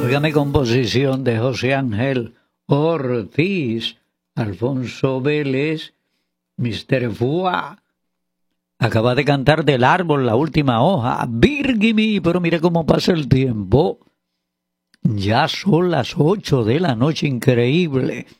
Óigame, composición de José Ángel Ortiz, Alfonso Vélez, Mr. Fua. Acaba de cantar Del árbol la última hoja, Virgimi, pero mire cómo pasa el tiempo. Ya son las 8 de la noche, increíble.